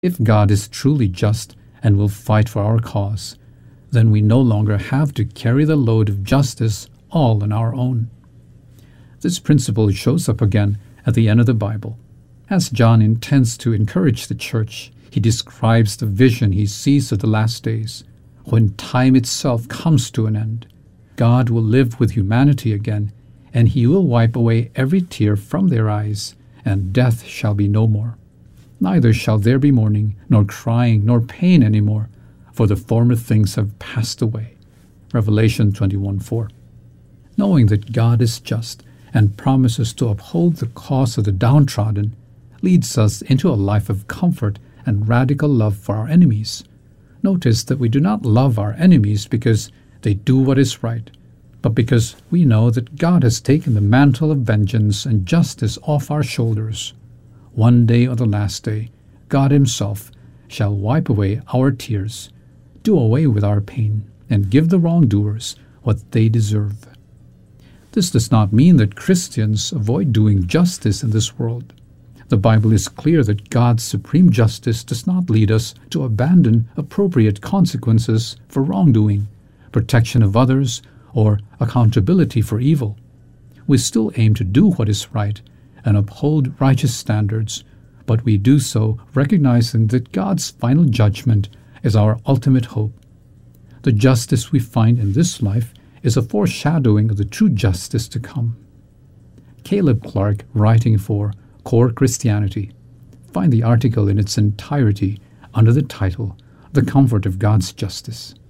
If God is truly just and will fight for our cause, then we no longer have to carry the load of justice all on our own. This principle shows up again at the end of the Bible. As John intends to encourage the church, he describes the vision he sees of the last days. When time itself comes to an end, God will live with humanity again, and he will wipe away every tear from their eyes, and death shall be no more. Neither shall there be mourning, nor crying, nor pain any more, for the former things have passed away. Revelation 21:4. Knowing that God is just and promises to uphold the cause of the downtrodden leads us into a life of comfort and radical love for our enemies. Notice that we do not love our enemies because they do what is right, but because we know that God has taken the mantle of vengeance and justice off our shoulders. One day or the last day, God himself shall wipe away our tears, do away with our pain, and give the wrongdoers what they deserve. This does not mean that Christians avoid doing justice in this world. The Bible is clear that God's supreme justice does not lead us to abandon appropriate consequences for wrongdoing, protection of others, or accountability for evil. We still aim to do what is right and uphold righteous standards, but we do so recognizing that God's final judgment is our ultimate hope. The justice we find in this life is a foreshadowing of the true justice to come. Caleb Clark, writing for Core Christianity. Find the article in its entirety under the title, The Comfort of God's Justice.